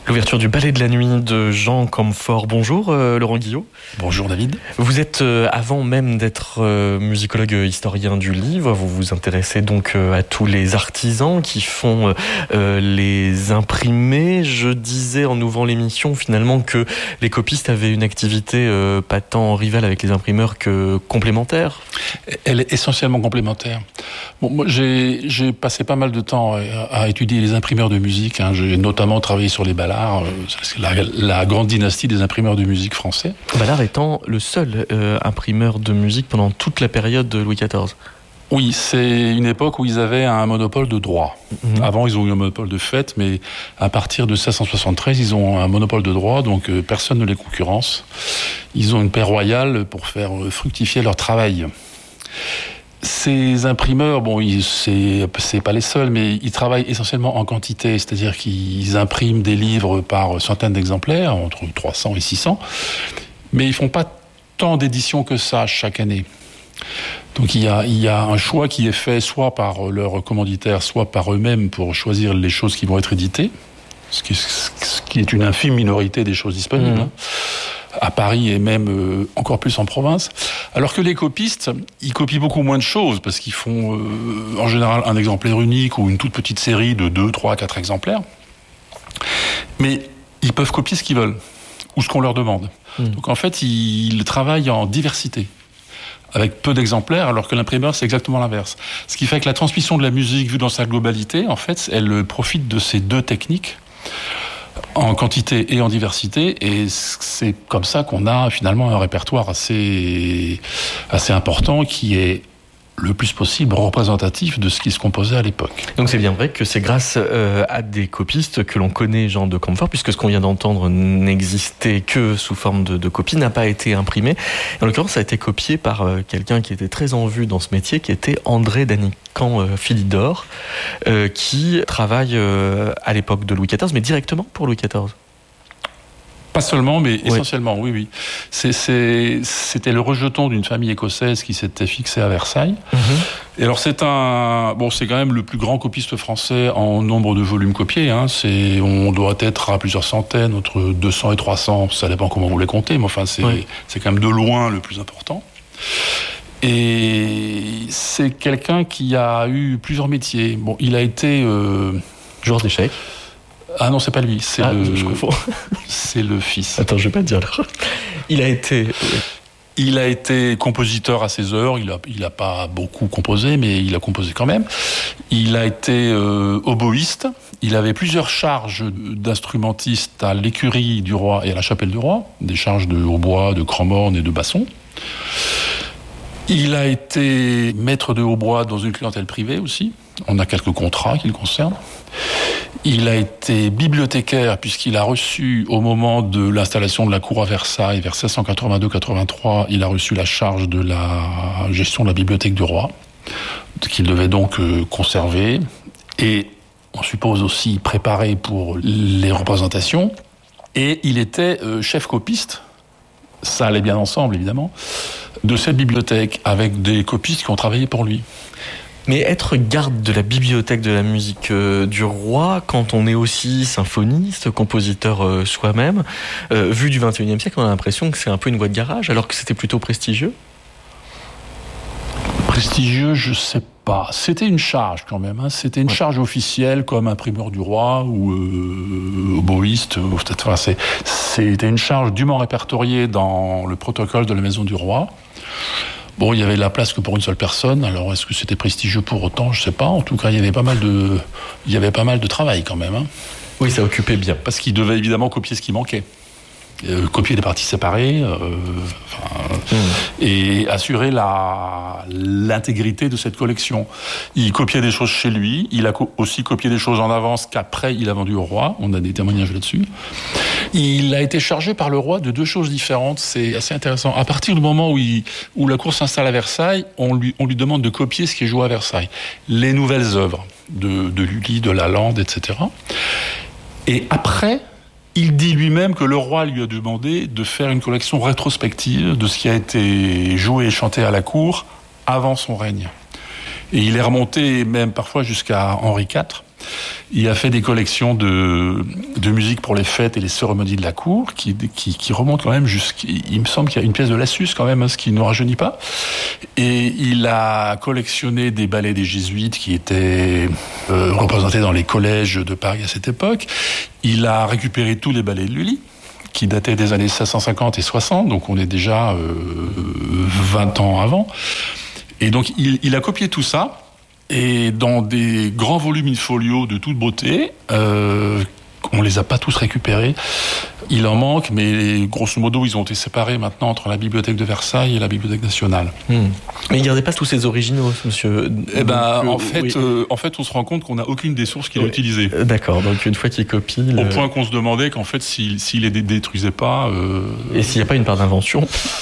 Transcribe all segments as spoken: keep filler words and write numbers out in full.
L'ouverture du Ballet de la Nuit de Jean Camfort. Bonjour euh, Laurent Guillot. Bonjour David. Vous êtes, euh, avant même d'être euh, musicologue historien du livre, vous vous intéressez donc euh, à tous les artisans qui font euh, les imprimés. Je disais en ouvrant l'émission finalement que les copistes avaient une activité euh, pas tant rivale avec les imprimeurs que complémentaire. Elle est essentiellement complémentaire. Bon, moi, j'ai, j'ai passé pas mal de temps à, à étudier les imprimeurs de musique. Hein. J'ai notamment travaillé sur les Ballards. C'est la, la grande dynastie des imprimeurs de musique français. Ballard étant le seul euh, imprimeur de musique pendant toute la période de Louis quatorze. Oui, c'est une époque où ils avaient un monopole de droit. Mmh. Avant, ils ont eu un monopole de fait, mais à partir de seize cent soixante-treize, ils ont un monopole de droit, donc euh, personne ne les concurrence. Ils ont une paix royale pour faire fructifier leur travail. Ces imprimeurs, bon, ils, c'est, c'est pas les seuls, mais ils travaillent essentiellement en quantité, c'est-à-dire qu'ils impriment des livres par centaines d'exemplaires, entre trois cents et six cents, mais ils font pas tant d'éditions que ça chaque année. Donc il y a, il y a un choix qui est fait soit par leurs commanditaires, soit par eux-mêmes pour choisir les choses qui vont être éditées, ce qui, ce qui est une infime minorité des choses disponibles. Mmh. À Paris et même euh, encore plus en province. Alors que les copistes, ils copient beaucoup moins de choses parce qu'ils font euh, en général un exemplaire unique ou une toute petite série de deux, trois, quatre exemplaires. Mais ils peuvent copier ce qu'ils veulent ou ce qu'on leur demande. Mmh. Donc en fait, ils travaillent en diversité avec peu d'exemplaires, alors que l'imprimeur, c'est exactement l'inverse. Ce qui fait que la transmission de la musique vue dans sa globalité, en fait, elle profite de ces deux techniques en quantité et en diversité, et c'est comme ça qu'on a finalement un répertoire assez, assez important qui est le plus possible représentatif de ce qui se composait à l'époque. Donc c'est bien vrai que c'est grâce euh, à des copistes que l'on connaît Jean de Camfort, puisque ce qu'on vient d'entendre n'existait que sous forme de, de copie, n'a pas été imprimé. En l'occurrence, ça a été copié par euh, quelqu'un qui était très en vue dans ce métier, qui était André Danican euh, Philidor, euh, qui travaille euh, à l'époque de Louis quatorze, mais directement pour Louis quatorze. Pas seulement, mais oui. Essentiellement, oui, oui. C'est, c'est, c'était le rejeton d'une famille écossaise qui s'était fixée à Versailles. Mmh. Et alors, c'est un, bon, c'est quand même le plus grand copiste français en nombre de volumes copiés. Hein. C'est, on doit être à plusieurs centaines, entre deux cents et trois cents, ça dépend comment vous les comptez, mais enfin, c'est, oui. c'est quand même de loin le plus important. Et c'est quelqu'un qui a eu plusieurs métiers. Bon, il a été euh, joueur d'échecs. Ah non, c'est pas lui, c'est ah, le, je confonds. C'est le fils. Attends, je vais pas te dire alors. Il a été... Il a été compositeur à ses heures, il a, il a pas beaucoup composé, mais il a composé quand même. Il a été euh, oboïste, il avait plusieurs charges d'instrumentiste à l'écurie du roi et à la chapelle du roi, des charges de hautbois, de cramorne et de basson. Il a été maître de hautbois dans une clientèle privée aussi, on a quelques contrats qui le concernent. Il a été bibliothécaire puisqu'il a reçu, au moment de l'installation de la cour à Versailles, vers seize cent quatre-vingt-deux quatre-vingt-trois, il a reçu la charge de la gestion de la bibliothèque du roi, qu'il devait donc conserver, et on suppose aussi préparer pour les représentations. Et il était chef copiste, ça allait bien ensemble évidemment, de cette bibliothèque, avec des copistes qui ont travaillé pour lui. Mais être garde de la bibliothèque de la musique euh, du roi, quand on est aussi symphoniste, compositeur euh, soi-même, euh, vu du vingt et unième siècle, on a l'impression que c'est un peu une voie de garage, alors que c'était plutôt prestigieux. Prestigieux, je sais pas. C'était une charge quand même. Hein. C'était une ouais. charge officielle, comme imprimeur du roi ou euh, oboïste. Ou, enfin, c'est, c'était une charge dûment répertoriée dans le protocole de la maison du roi. Bon, il y avait la place que pour une seule personne. Alors, est-ce que c'était prestigieux pour autant ? Je sais pas. En tout cas, il y avait pas mal de, il y avait pas mal de travail quand même. Hein. Oui, ça occupait bien. Parce qu'il devait évidemment copier ce qui manquait. Euh, copier des parties séparées euh, mmh. et assurer la, l'intégrité de cette collection. Il copiait des choses chez lui, il a co- aussi copié des choses en avance qu'après il a vendu au roi, on a des témoignages là-dessus. Il a été chargé par le roi de deux choses différentes, c'est assez intéressant. À partir du moment où, il, où la cour s'installe à Versailles, on lui, on lui demande de copier ce qui est joué à Versailles. Les nouvelles œuvres de, de Lully, de Lalande, et cetera. Et après, il dit lui-même que le roi lui a demandé de faire une collection rétrospective de ce qui a été joué et chanté à la cour avant son règne. Et il est remonté même parfois jusqu'à Henri quatre, Il a fait des collections de, de musique pour les fêtes et les cérémonies de la cour, qui, qui, qui remontent quand même jusqu'à... Il me semble qu'il y a une pièce de Lassus quand même, hein, ce qui ne rajeunit pas. Et il a collectionné des ballets des jésuites qui étaient euh, représentés dans les collèges de Paris à cette époque. Il a récupéré tous les ballets de Lully, qui dataient des années cinq cent cinquante et soixante, donc on est déjà euh, vingt ans avant. Et donc il, il a copié tout ça, et dans des grands volumes in-folio de toute beauté, euh, on les a pas tous récupérés. Il en manque, mais grosso modo, ils ont été séparés maintenant entre la bibliothèque de Versailles et la bibliothèque nationale. Mmh. Mais il ne gardait pas tous ces originaux, monsieur. Eh ben, donc, en fait, oui. euh, en fait, on se rend compte qu'on n'a aucune des sources qu'il a oui. utilisées. D'accord. Donc une fois qu'il copie, au le... point qu'on se demandait qu'en fait, s'il, s'il les détruisait pas, euh... et s'il n'y a pas une part d'invention.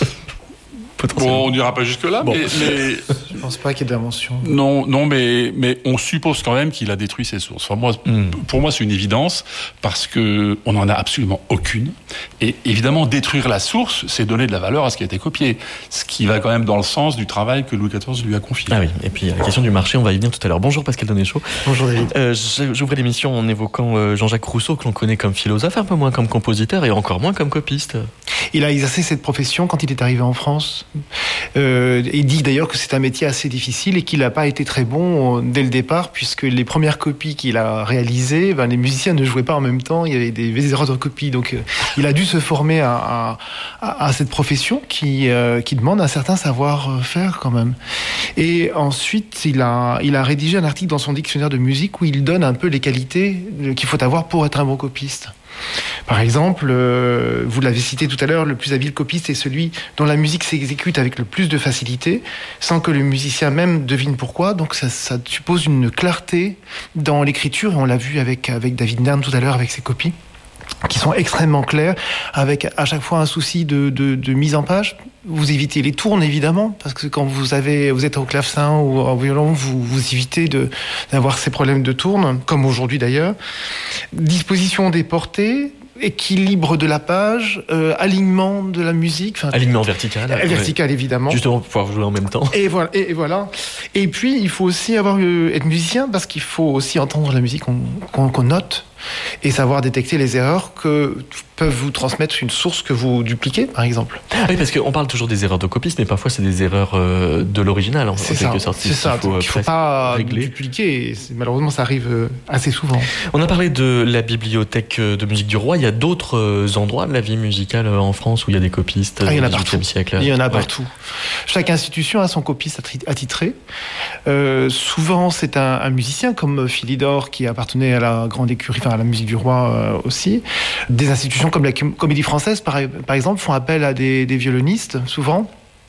Bon, on n'ira pas jusque-là, bon. mais, mais... Je ne pense pas qu'il y ait d'invention. Non, non, mais, mais on suppose quand même qu'il a détruit ses sources. Enfin, moi, mm. Pour moi, c'est une évidence, parce qu'on n'en a absolument aucune. Et évidemment, détruire la source, c'est donner de la valeur à ce qui a été copié. Ce qui va quand même dans le sens du travail que Louis quatorze lui a confié. Ah oui, et puis la question du marché, on va y venir tout à l'heure. Bonjour Pascal Donéchot. Bonjour David. Euh, j'ouvrais l'émission en évoquant euh, Jean-Jacques Rousseau, que l'on connaît comme philosophe, un peu moins comme compositeur et encore moins comme copiste. Il a exercé cette profession quand il est arrivé en France. Euh, il dit d'ailleurs que c'est un métier assez difficile et qu'il n'a pas été très bon dès le départ, puisque les premières copies qu'il a réalisées, ben, les musiciens ne jouaient pas en même temps, il y avait des, des erreurs de copie. Donc euh, il a dû se former à, à, à cette profession qui, euh, qui demande un certain savoir-faire quand même. Et ensuite, il a, il a rédigé un article dans son dictionnaire de musique où il donne un peu les qualités qu'il faut avoir pour être un bon copiste. Par exemple, euh, vous l'avez cité tout à l'heure, le plus habile copiste est celui dont la musique s'exécute avec le plus de facilité, sans que le musicien même devine pourquoi. Donc ça, ça suppose une clarté dans l'écriture, et on l'a vu avec, avec David Nern tout à l'heure avec ses copies, qui sont extrêmement clairs, avec à chaque fois un souci de, de, de mise en page. Vous évitez les tournes, évidemment, parce que quand vous, avez, vous êtes au clavecin ou au violon, vous, vous évitez de, d'avoir ces problèmes de tourne, comme aujourd'hui d'ailleurs. Disposition des portées, équilibre de la page, euh, alignement de la musique. Alignement vertical. Euh, vertical, ouais. Évidemment. Justement, pour pouvoir jouer en même temps. Et voilà. Et, et, voilà. Et puis, il faut aussi avoir, euh, être musicien, parce qu'il faut aussi entendre la musique qu'on, qu'on, qu'on note, et savoir détecter les erreurs que peuvent vous transmettre une source que vous dupliquez, par exemple. Oui, parce qu'on parle toujours des erreurs de copiste, mais parfois c'est des erreurs euh, de l'original, en c'est quelque ça, sorte. C'est ça, il ne faut pas régler. dupliquer, et malheureusement ça arrive assez souvent. On a parlé de la bibliothèque de musique du roi, il y a d'autres endroits de la vie musicale en France où il y a des copistes ah, il y en a du dix-huitième siècle. Il y en a partout. Ouais. Chaque institution a son copiste attitré. Euh, souvent c'est un, un musicien, comme Philidor, qui appartenait à la grande écurie, enfin à la musique du roi euh, aussi. Des institutions comme la Comédie Française, par, par exemple, font appel à des, des violonistes, souvent,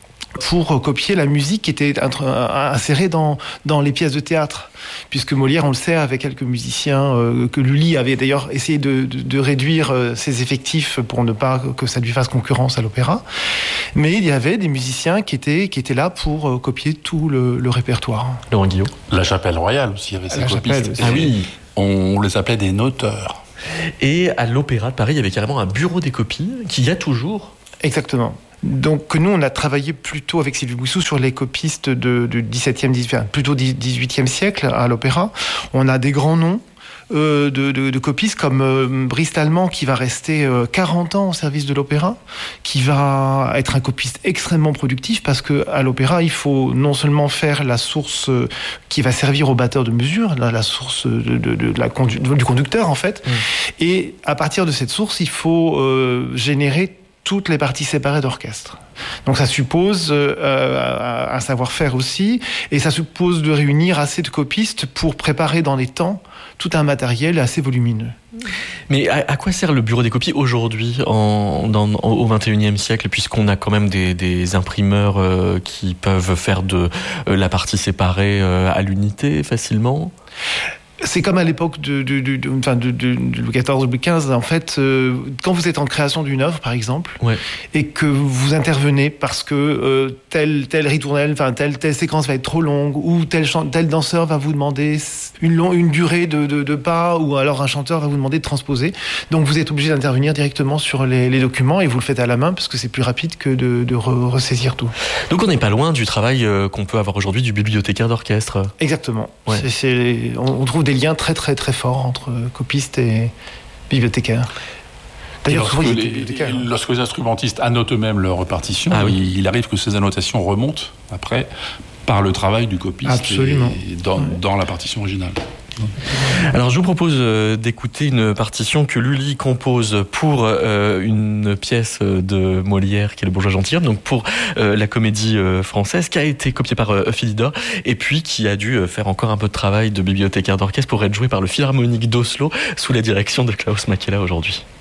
pour copier la musique qui était insérée dans, dans les pièces de théâtre. Puisque Molière, on le sait, avec quelques musiciens, euh, que Lully avait d'ailleurs essayé de, de, de réduire euh, ses effectifs pour ne pas que ça lui fasse concurrence à l'opéra. Mais il y avait des musiciens qui étaient, qui étaient là pour euh, copier tout le, le répertoire. Laurent Guillot. La Chapelle Royale aussi, il y avait ses copistes. Ah oui. On les appelait des noteurs. Et à l'Opéra de Paris, il y avait carrément un bureau des copies, qu'il y a toujours. Exactement. Donc nous, on a travaillé plutôt avec Sylvie Bouissou sur les copistes de, du dix-septième, dix-huitième, plutôt dix-huitième siècle à l'Opéra. On a des grands noms euh, de, de, de copistes comme euh, Brice Tallemann, qui va rester euh, quarante ans au service de l'Opéra, qui va être un copiste extrêmement productif, parce que à l'Opéra, il faut non seulement faire la source euh, qui va servir au batteur de mesure, la, la source de, de, de la condu- du conducteur en fait, mmh. Et à partir de cette source, il faut euh, générer toutes les parties séparées d'orchestre. Donc ça suppose euh, un savoir-faire aussi, et ça suppose de réunir assez de copistes pour préparer dans les temps tout un matériel assez volumineux. Mais à, à quoi sert le bureau des copies aujourd'hui, en, dans, au vingt et unième siècle, puisqu'on a quand même des, des imprimeurs euh, qui peuvent faire de euh, la partie séparée euh, à l'unité facilement ? C'est comme à l'époque de, de, de, de, enfin de, de, de Louis quatorze, Louis quinze. En fait, euh, quand vous êtes en création d'une œuvre, par exemple, ouais. et que vous intervenez parce que euh, telle, telle ritournelle, enfin telle, telle séquence va être trop longue, ou tel, tel danseur va vous demander une, long, une durée de, de, de pas, ou alors un chanteur va vous demander de transposer. Donc vous êtes obligé d'intervenir directement sur les, les documents, et vous le faites à la main parce que c'est plus rapide que de, de re, ressaisir tout. Donc on n'est pas loin du travail qu'on peut avoir aujourd'hui du bibliothécaire d'orchestre. Exactement. Ouais. C'est, c'est, on, on trouve des liens très très très forts entre copistes et bibliothécaires. D'ailleurs, lorsque, les, lorsque les instrumentistes annotent eux-mêmes leur partition, ah, oui. il, il arrive que ces annotations remontent après par le travail du copiste. Absolument. Et dans, ouais. dans la partition originale. Alors je vous propose d'écouter une partition que Lully compose pour euh, une pièce de Molière qui est Le Bourgeois Gentilhomme, donc pour euh, la comédie euh, française, qui a été copiée par euh, Philidor et puis qui a dû faire encore un peu de travail de bibliothécaire d'orchestre pour être jouée par le Philharmonique d'Oslo sous la direction de Klaus Makela aujourd'hui.